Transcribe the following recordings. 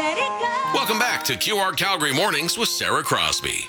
Welcome back to QR Calgary Mornings with Sarah Crosby.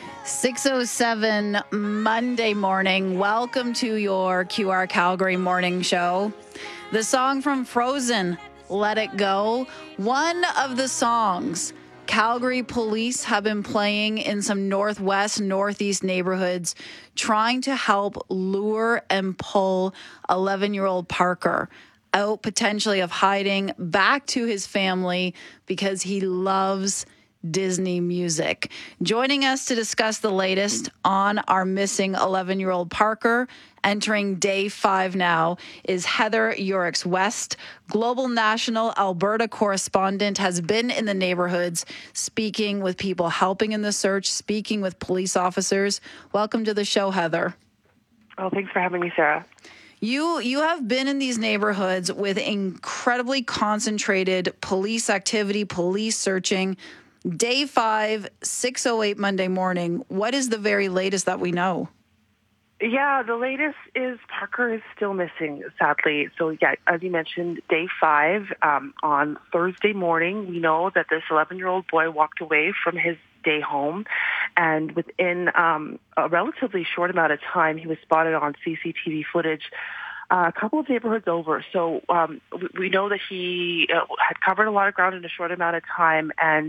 6:07 Monday morning. Welcome to your QR Calgary morning show. The song from Frozen, Let It Go, one of the songs Calgary police have been playing in some northwest, northeast neighborhoods, trying to help lure and pull 11-year-old Parker out potentially of hiding back to his family because he loves Disney music. Joining us to discuss the latest on our missing 11-year-old Parker, entering day 5 now, is Heather Yurix-West, Global National Alberta correspondent, has been in the neighborhoods, speaking with people helping in the search, speaking with police officers. Welcome to the show, Heather. Oh, thanks for having me, Sarah. You have been in these neighborhoods with incredibly concentrated police activity, police searching. Day 5, 6:08 Monday morning. What is the very latest that we know? Yeah, the latest is Parker is still missing, sadly. So, yeah, as you mentioned, day 5, on Thursday morning, we know that this 11-year-old boy walked away from his day home, and within a relatively short amount of time, he was spotted on CCTV footage a couple of neighborhoods over. So we know that he had covered a lot of ground in a short amount of time, and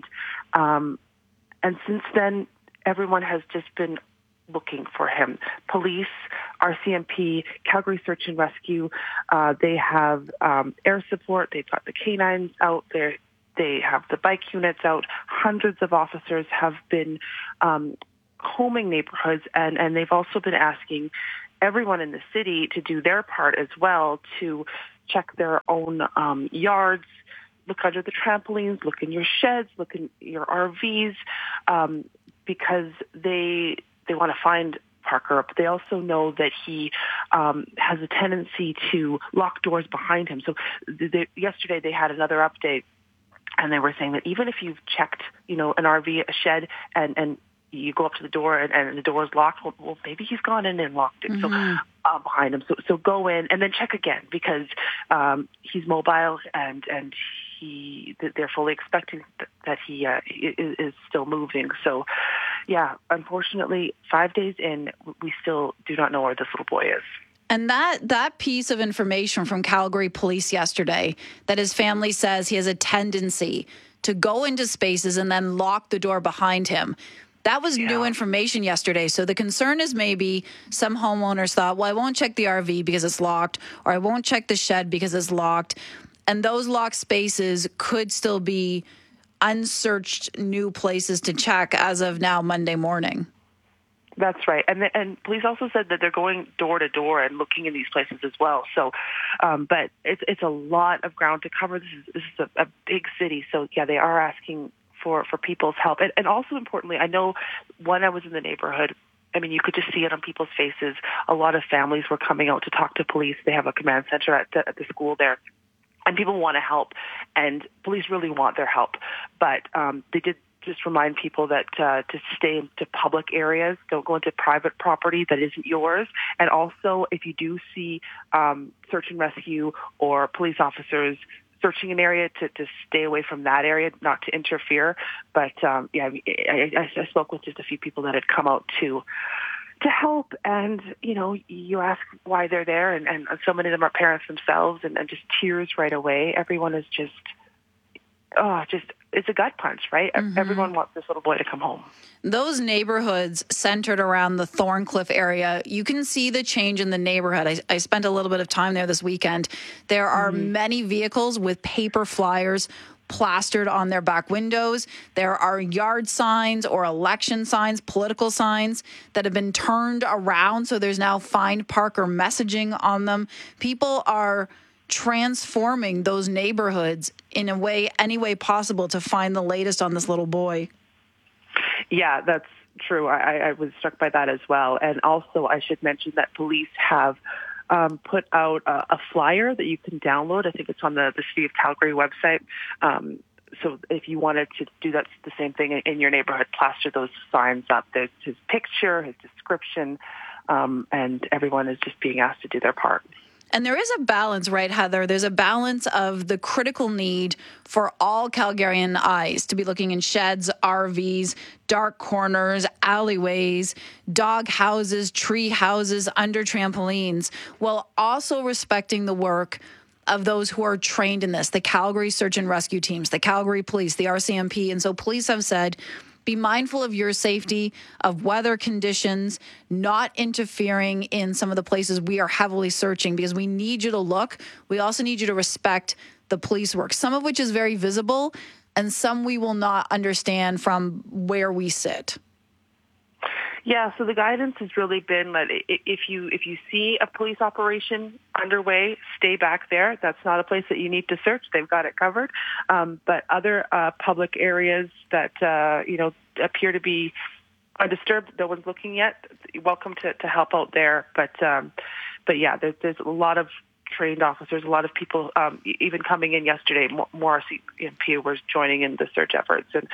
since then, everyone has just been looking for him. Police, RCMP, Calgary Search and Rescue, they have air support. They've got the canines out there. They have the bike units out. Hundreds of officers have been combing neighborhoods, and they've also been asking everyone in the city to do their part as well, to check their own yards, look under the trampolines, look in your sheds, look in your RVs, because they want to find Parker, but they also know that he has a tendency to lock doors behind him. So yesterday they had another update, and they were saying that even if you've checked, an RV, a shed, and you go up to the door and the door is locked, well, maybe he's gone in and locked it. So behind him. So go in and then check again, because he's mobile and they're fully expecting that he is still moving. So, yeah, unfortunately, 5 days in, we still do not know where this little boy is. And that piece of information from Calgary Police yesterday, that his family says he has a tendency to go into spaces and then lock the door behind him. That was new information yesterday. So the concern is maybe some homeowners thought, well, I won't check the RV because it's locked, or I won't check the shed because it's locked. And those locked spaces could still be unsearched new places to check as of now, Monday morning. That's right. And police also said that they're going door to door and looking in these places as well. So, but it's a lot of ground to cover. This is a big city. So, yeah, they are asking for people's help. And also importantly, I know when I was in the neighborhood, I mean, you could just see it on people's faces. A lot of families were coming out to talk to police. They have a command center at the school there. And people want to help, and police really want their help. But they did just remind people that to stay into public areas, don't go into private property that isn't yours. And also, if you do see search and rescue or police officers searching an area, to stay away from that area, not to interfere. But I spoke with just a few people that had come out to help, and you ask why they're there, and so many of them are parents themselves, and just tears right away. Everyone is just it's a gut punch, right? Mm-hmm. Everyone wants this little boy to come home. Those neighborhoods centered around the Thorncliffe area, you can see the change in the neighborhood. I spent a little bit of time there this weekend. There are many vehicles with paper flyers plastered on their back windows. There are yard signs or election signs, political signs that have been turned around. So there's now Find Parker messaging on them. People are transforming those neighborhoods in any way possible to find the latest on this little boy. Yeah, that's true. I was struck by that as well. And also, I should mention that police have put out a flyer that you can download. I think it's on the City of Calgary website. So if you wanted to do that, the same thing in your neighborhood, plaster those signs up. There's his picture, his description, and everyone is just being asked to do their part. And there is a balance, right, Heather? There's a balance of the critical need for all Calgarian eyes to be looking in sheds, RVs, dark corners, alleyways, dog houses, tree houses, under trampolines, while also respecting the work of those who are trained in this, the Calgary Search and Rescue Teams, the Calgary Police, the RCMP. And so police have said, be mindful of your safety, of weather conditions, not interfering in some of the places we are heavily searching, because we need you to look. We also need you to respect the police work, some of which is very visible and some we will not understand from where we sit. Yeah, so the guidance has really been that if you see a police operation underway, stay back there. That's not a place that you need to search. They've got it covered. But other public areas that appear to be undisturbed, no one's looking yet. You're welcome to help out there. But yeah, there's a lot of trained officers, a lot of people, even coming in yesterday. More RCMP was joining in the search efforts. And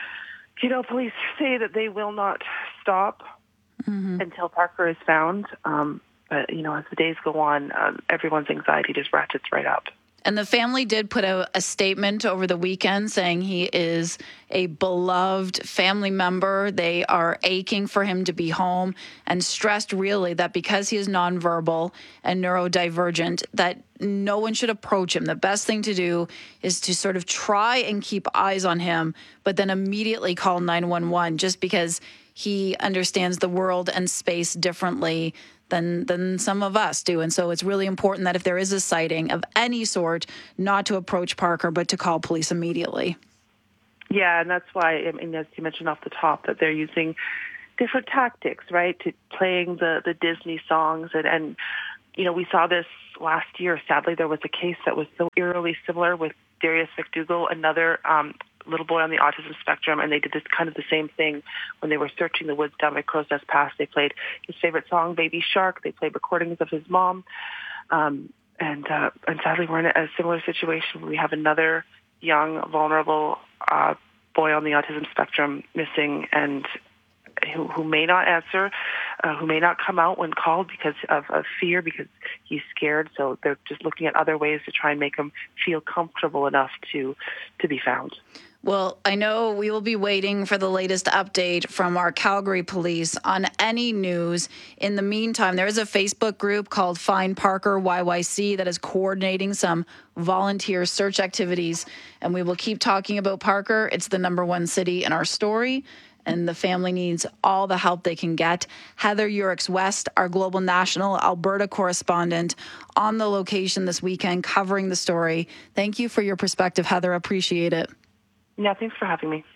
police say that they will not stop until Parker is found. But, as the days go on, everyone's anxiety just ratchets right up. And the family did put out a statement over the weekend saying he is a beloved family member. They are aching for him to be home and stressed really that because he is nonverbal and neurodivergent, that no one should approach him. The best thing to do is to sort of try and keep eyes on him, but then immediately call 911 just because he understands the world and space differently than some of us do. And so it's really important that if there is a sighting of any sort, not to approach Parker, but to call police immediately. Yeah, and that's why, as you mentioned off the top, that they're using different tactics, right, to playing the Disney songs. And we saw this last year. Sadly, there was a case that was so eerily similar with Darius McDougall, another little boy on the autism spectrum, and they did this kind of the same thing when they were searching the woods down by Crow's Nest Pass. They played his favorite song, Baby Shark. They played recordings of his mom. And sadly, we're in a similar situation where we have another young, vulnerable boy on the autism spectrum missing, and who may not answer, who may not come out when called because of fear, because he's scared. So they're just looking at other ways to try and make him feel comfortable enough to be found. Well, I know we will be waiting for the latest update from our Calgary police on any news. In the meantime, there is a Facebook group called Find Parker YYC that is coordinating some volunteer search activities, and we will keep talking about Parker. It's the #1 city in our story, and the family needs all the help they can get. Heather Urix-West, our Global National Alberta correspondent, on the location this weekend covering the story. Thank you for your perspective, Heather. Appreciate it. Yeah, thanks for having me.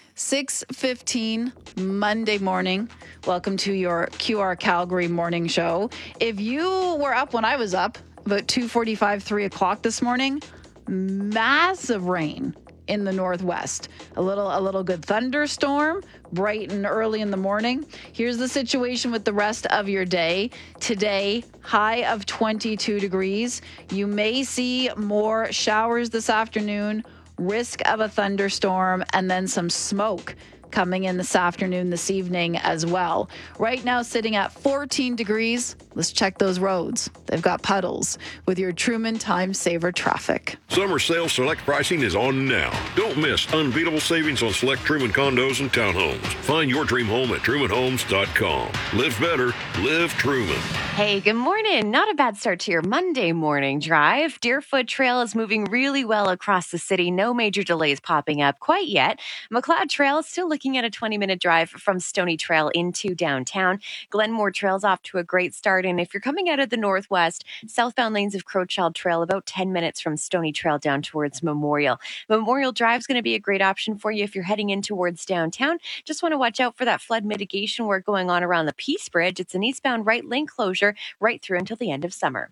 6:15 Monday morning. Welcome to your QR Calgary morning show. If you were up when I was up, about 2:45, 3 o'clock this morning, massive rain in the northwest. A little good thunderstorm, bright and early in the morning. Here's the situation with the rest of your day. Today, high of 22 degrees. You may see more showers this afternoon, risk of a thunderstorm, and then some smoke coming in this afternoon, this evening as well. Right now, sitting at 14 degrees. Let's check those roads. They've got puddles with your Truman Time Saver traffic. Summer sales select pricing is on now. Don't miss unbeatable savings on select Truman condos and townhomes. Find your dream home at trumanhomes.com. Live better, live Truman. Hey, good morning. Not a bad start to your Monday morning drive. Deerfoot Trail is moving really well across the city. No major delays popping up quite yet. McLeod Trail is still looking at a 20-minute drive from Stony Trail into downtown. Glenmore Trail's off to a great start. And if you're coming out of the northwest, southbound lanes of Crowchild Trail about 10 minutes from Stony Trail down towards Memorial. Memorial Drive's going to be a great option for you if you're heading in towards downtown. Just want to watch out for that flood mitigation work going on around the Peace Bridge. It's an eastbound right lane closure right through until the end of summer.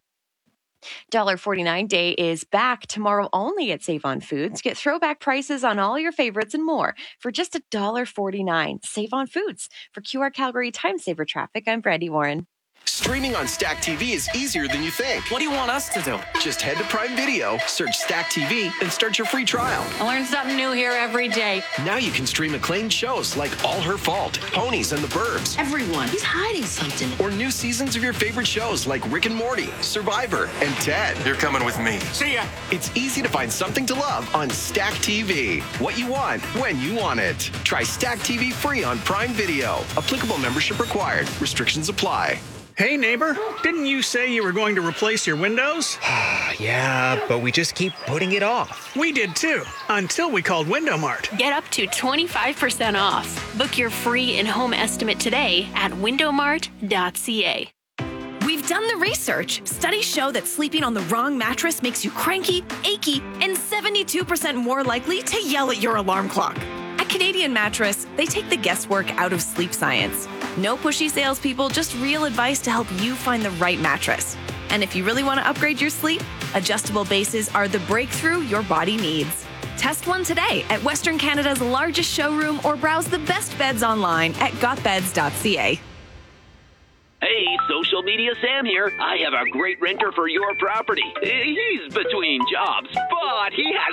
$1.49 day is back tomorrow only at Save on Foods. Get throwback prices on all your favorites and more for just $1.49. Save on Foods. For QR Calgary Time Saver Traffic, I'm Brandy Warren. Streaming on Stack TV is easier than you think. What do you want us to do? Just head to Prime Video, search Stack TV, and start your free trial. I learn something new here every day. Now you can stream acclaimed shows like All Her Fault, Ponies, and The Burbs. Everyone, he's hiding something. Or new seasons of your favorite shows like Rick and Morty, Survivor, and Ted. You're coming with me. See ya. It's easy to find something to love on Stack TV. What you want, when you want it. Try Stack TV free on Prime Video. Applicable membership required. Restrictions apply. Hey, neighbor, didn't you say you were going to replace your windows? Yeah, but we just keep putting it off. We did too, until we called Window Mart. Get up to 25% off. Book your free in-home estimate today at windowmart.ca. We've done the research. Studies show that sleeping on the wrong mattress makes you cranky, achy, and 72% more likely to yell at your alarm clock. At Canadian Mattress, they take the guesswork out of sleep science. No pushy salespeople, just real advice to help you find the right mattress. And if you really want to upgrade your sleep, adjustable bases are the breakthrough your body needs. Test one today at Western Canada's largest showroom or browse the best beds online at gotbeds.ca. Hey, Social Media Sam here. I have a great renter for your property. He's between jobs, but he has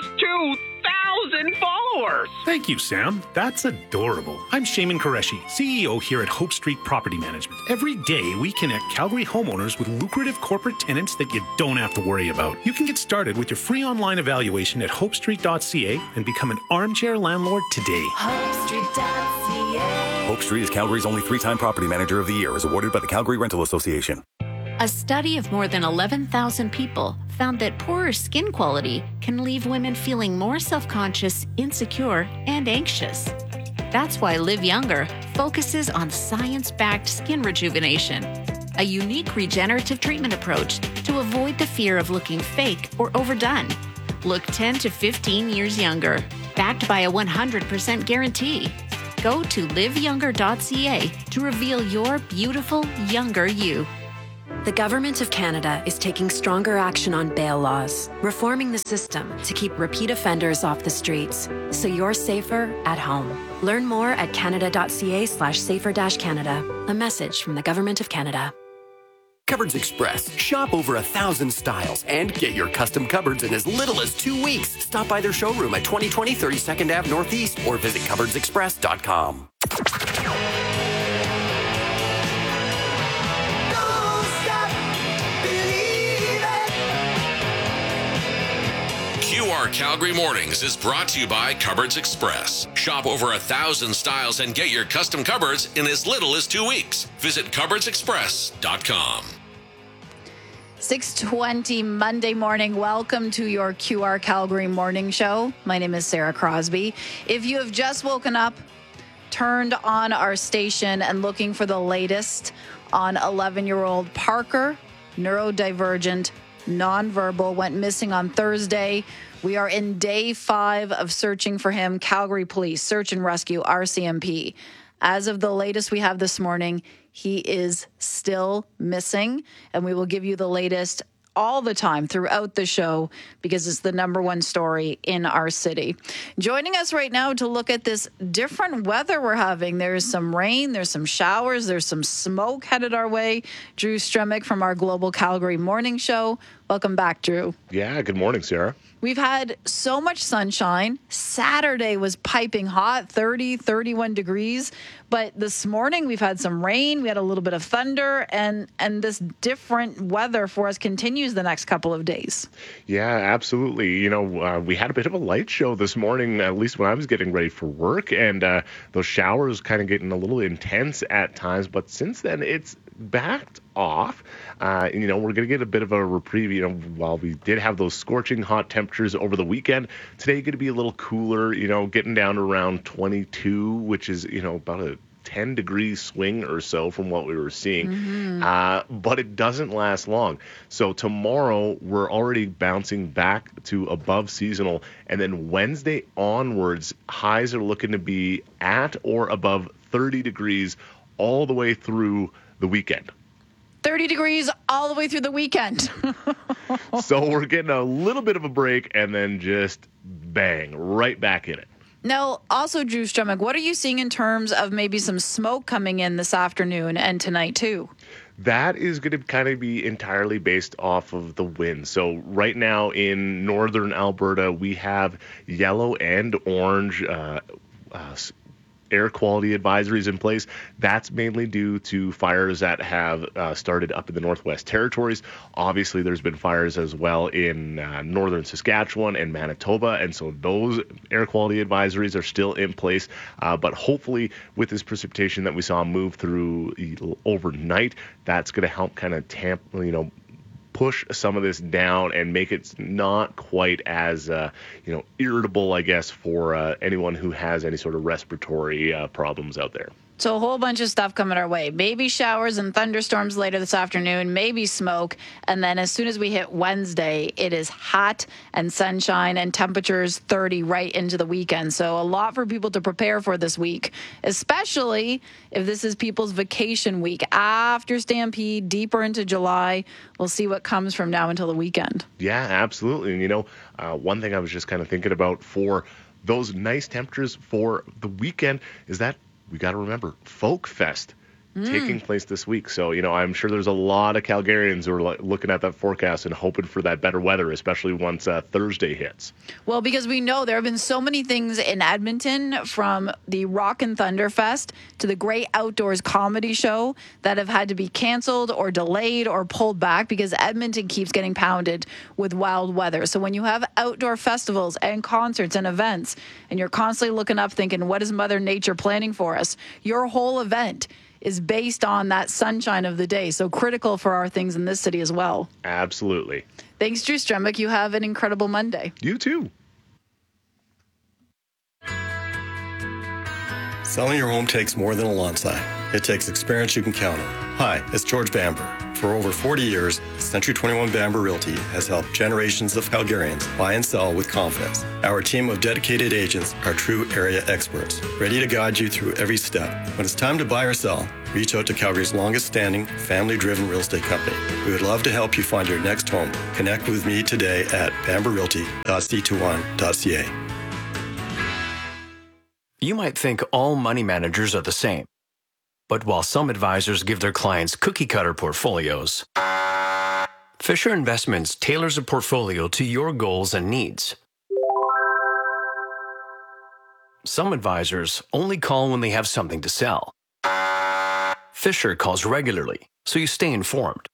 2,000 followers. Thank you, Sam. That's adorable. I'm Shaman Qureshi, CEO here at Hope Street Property Management. Every day, we connect Calgary homeowners with lucrative corporate tenants that you don't have to worry about. You can get started with your free online evaluation at hopestreet.ca and become an armchair landlord today. HopeStreet.ca. Hope Street is Calgary's only 3-time property manager of the year, as awarded by the Calgary Rental Association. A study of more than 11,000 people found that poorer skin quality can leave women feeling more self-conscious, insecure, and anxious. That's why Live Younger focuses on science-backed skin rejuvenation, a unique regenerative treatment approach to avoid the fear of looking fake or overdone. Look 10 to 15 years younger, backed by a 100% guarantee. Go to liveyounger.ca to reveal your beautiful, younger you. The Government of Canada is taking stronger action on bail laws, reforming the system to keep repeat offenders off the streets, so you're safer at home. Learn more at canada.ca/safer-canada. A message from the Government of Canada. Cupboards Express. Shop over 1,000 styles and get your custom cupboards in as little as 2 weeks. Stop by their showroom at 2020 32nd Ave Northeast or visit cupboardsexpress.com. QR Calgary Mornings is brought to you by Cupboards Express. Shop over 1,000 styles and get your custom cupboards in as little as 2 weeks. Visit cupboardsexpress.com. 6:20 Monday morning. Welcome to your QR Calgary Morning Show. My name is Sarah Crosby. If you have just woken up, turned on our station, and looking for the latest on 11-year-old Parker, neurodivergent, nonverbal, went missing on Thursday. We are in day 5 of searching for him. Calgary Police, Search and Rescue, RCMP. As of the latest we have this morning, he is still missing, and we will give you the latest all the time throughout the show because it's the number one story in our city. Joining us right now to look at this different weather we're having. There's some rain, there's some showers, there's some smoke headed our way. Drew Stremick from our Global Calgary Morning Show. Welcome back, Drew. Yeah, good morning, Sarah. We've had so much sunshine. Saturday was piping hot, 30, 31 degrees. But this morning we've had some rain. We had a little bit of thunder, and this different weather for us continues the next couple of days. Yeah, absolutely. You know, we had a bit of a light show this morning, at least when I was getting ready for work, and those showers kind of getting a little intense at times. But since then, it's backed off. We're going to get a bit of a reprieve, while we did have those scorching hot temperatures over the weekend. Today going to be a little cooler, getting down to around 22, which is, about a 10 degree swing or so from what we were seeing. Mm-hmm. But it doesn't last long. So tomorrow we're already bouncing back to above seasonal. And then Wednesday onwards, highs are looking to be at or above 30 degrees all the way through the weekend. 30 degrees all the way through the weekend. So we're getting a little bit of a break and then just bang, right back in it. Now, also, Drew Stremick, what are you seeing in terms of maybe some smoke coming in this afternoon and tonight, too? That is going to kind of be entirely based off of the wind. So right now in northern Alberta, we have yellow and orange air quality advisories in place. That's mainly due to fires that have started up in the Northwest Territories. Obviously, there's been fires as well in northern Saskatchewan and Manitoba, and so those air quality advisories are still in place. But hopefully, with this precipitation that we saw move through overnight, that's going to help kind of push some of this down and make it not quite as irritable, I guess, for anyone who has any sort of respiratory problems out there. So a whole bunch of stuff coming our way. Maybe showers and thunderstorms later this afternoon, maybe smoke. And then as soon as we hit Wednesday, it is hot and sunshine and temperatures 30 right into the weekend. So a lot for people to prepare for this week, especially if this is people's vacation week. After Stampede, deeper into July, we'll see what comes from now until the weekend. Yeah, absolutely. And, one thing I was just kind of thinking about for those nice temperatures for the weekend is that we got to remember Folk Fest taking place this week. So, I'm sure there's a lot of Calgarians who are looking at that forecast and hoping for that better weather, especially once Thursday hits. Well, because we know there have been so many things in Edmonton, from the Rock and Thunder Fest to the Great Outdoors Comedy Show, that have had to be canceled or delayed or pulled back because Edmonton keeps getting pounded with wild weather. So when you have outdoor festivals and concerts and events, and you're constantly looking up thinking, what is Mother Nature planning for us? Your whole event is based on that sunshine of the day. So critical for our things in this city as well. Absolutely. Thanks, Drew Stremick. You have an incredible Monday. You too. Selling your home takes more than a lawn sign. It takes experience you can count on. Hi, it's George Bamber. For over 40 years, Century 21 Bamber Realty has helped generations of Calgarians buy and sell with confidence. Our team of dedicated agents are true area experts, ready to guide you through every step. When it's time to buy or sell, reach out to Calgary's longest-standing, family-driven real estate company. We would love to help you find your next home. Connect with me today at bamberrealty.c21.ca. You might think all money managers are the same. But while some advisors give their clients cookie-cutter portfolios, Fisher Investments tailors a portfolio to your goals and needs. Some advisors only call when they have something to sell. Fisher calls regularly, so you stay informed.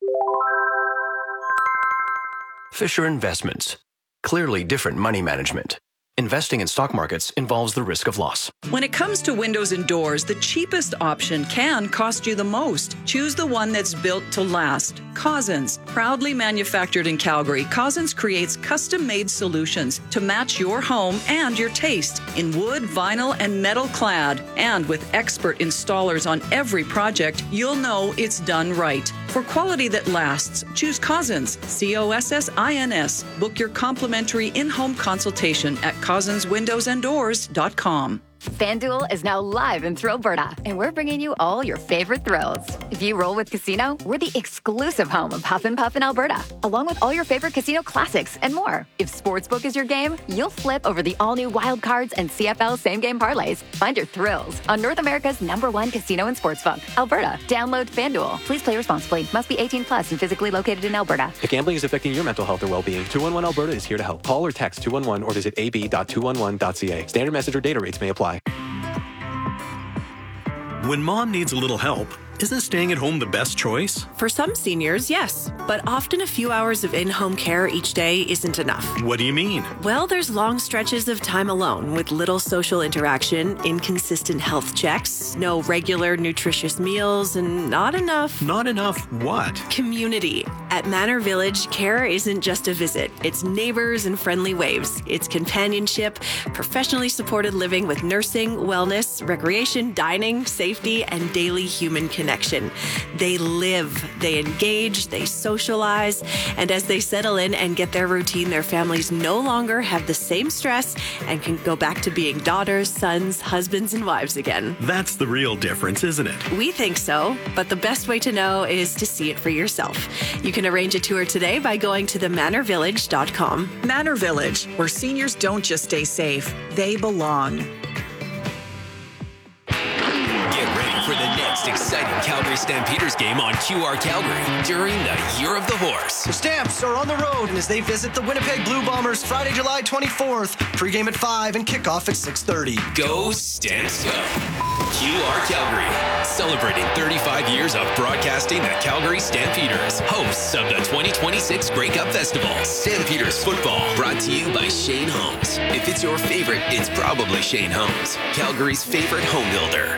Fisher Investments. Clearly different money management. Investing in stock markets involves the risk of loss. When it comes to windows and doors, the cheapest option can cost you the most. Choose the one that's built to last. Cousins. Proudly manufactured in Calgary, Cousins creates custom-made solutions to match your home and your taste in wood, vinyl, and metal clad. And with expert installers on every project, you'll know it's done right. For quality that lasts, choose Cousins. COSSINS. Book your complimentary in-home consultation at cousinswindowsanddoors.com. FanDuel is now live in Thrillberta, and we're bringing you all your favorite thrills. If you roll with Casino, we're the exclusive home of Huff and Puff in Alberta, along with all your favorite casino classics and more. If Sportsbook is your game, you'll flip over the all-new Wild Cards and CFL same-game parlays. Find your thrills on North America's #1 casino and sportsbook, Alberta. Download FanDuel. Please play responsibly. Must be 18 plus and physically located in Alberta. If gambling is affecting your mental health or well-being, 211 Alberta is here to help. Call or text 211 or visit ab.211.ca. Standard message or data rates may apply. When mom needs a little help, isn't staying at home the best choice? For some seniors, yes. But often a few hours of in-home care each day isn't enough. What do you mean? Well, there's long stretches of time alone with little social interaction, inconsistent health checks, no regular nutritious meals, and not enough... Not enough what? Community. At Manor Village, care isn't just a visit. It's neighbors and friendly waves. It's companionship, professionally supported living with nursing, wellness, recreation, dining, safety, and daily human connection. They live, they engage, they socialize, and as they settle in and get their routine, their families no longer have the same stress and can go back to being daughters, sons, husbands, and wives again. That's the real difference, isn't it? We think so, but the best way to know is to see it for yourself. You can arrange a tour today by going to themanorvillage.com. Manor Village, where seniors don't just stay safe, they belong. Get ready for the next exciting Calgary Stampeders game on QR Calgary during the Year of the Horse. The Stamps are on the road as they visit the Winnipeg Blue Bombers Friday, July 24th. Pre-game at 5 and kickoff at 6:30. Go Stamps go! QR Calgary, celebrating 35 years of broadcasting the Calgary Stampeders, hosts of the 2026 Grey Cup Festival. Stampeders football, brought to you by Shane Homes. If it's your favorite, it's probably Shane Homes, Calgary's favorite home builder.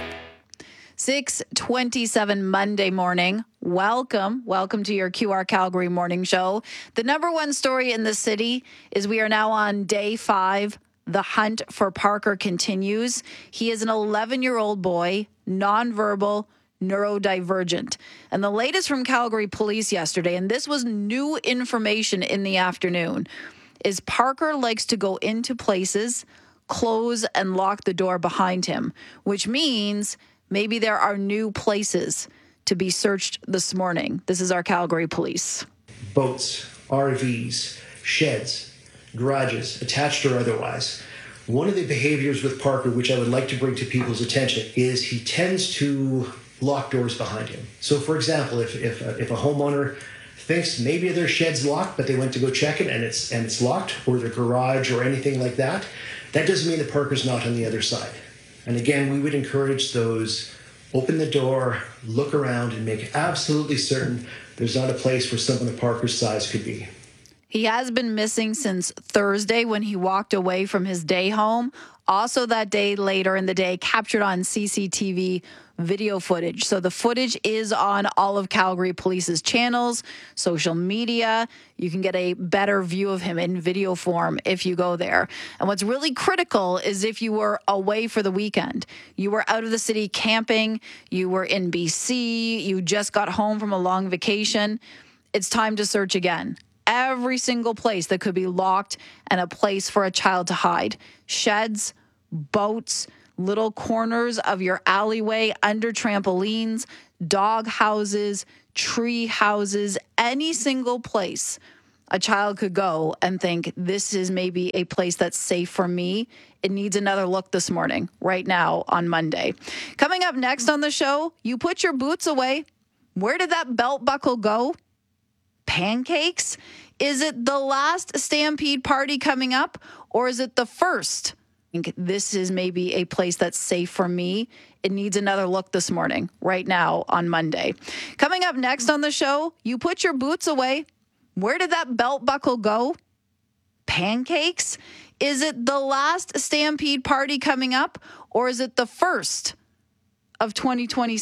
6:27 Monday morning. Welcome to your QR Calgary morning show. The number one story in the city is we are now on day 5. The hunt for Parker continues. He is an 11-year-old boy, nonverbal, neurodivergent. And the latest from Calgary Police yesterday, and this was new information in the afternoon, is Parker likes to go into places, close and lock the door behind him, which means maybe there are new places to be searched this morning. This is our Calgary Police. Boats, RVs, sheds, garages, attached or otherwise. One of the behaviors with Parker, which I would like to bring to people's attention, is he tends to lock doors behind him. So, for example, if a homeowner thinks maybe their shed's locked, but they went to go check it and it's locked, or their garage or anything like that, that doesn't mean that Parker's not on the other side. And again, we would encourage those, open the door, look around, and make absolutely certain there's not a place where someone of Parker's size could be. He has been missing since Thursday when he walked away from his day home. Also that day, later in the day, captured on CCTV video footage. So the footage is on all of Calgary Police's channels, social media. You can get a better view of him in video form if you go there. And what's really critical is if you were away for the weekend, you were out of the city camping, you were in BC, you just got home from a long vacation, it's time to search again. Every single place that could be locked and a place for a child to hide. Sheds, boats, little corners of your alleyway, under trampolines, dog houses, tree houses, any single place a child could go and think, this is maybe a place that's safe for me. It needs another look this morning, right now on Monday. Coming up next on the show, you put your boots away. Where did that belt buckle go? Pancakes? Is it the last Stampede party coming up, or is it the first? I think this is maybe a place that's safe for me. It needs another look this morning, right now on Monday. Coming up next on the show, you put your boots away. Where did that belt buckle go? Pancakes? Is it the last Stampede party coming up, or is it the first of 2026?